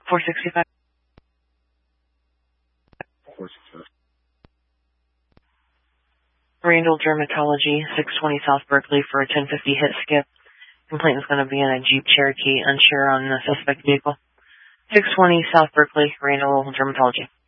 465. 465. Randall Dermatology, 620 South Berkeley for a 1050 hit skip. Complaint is going to be in a Jeep Cherokee, unsure on the suspect vehicle. 620 South Berkeley, Randall Dermatology.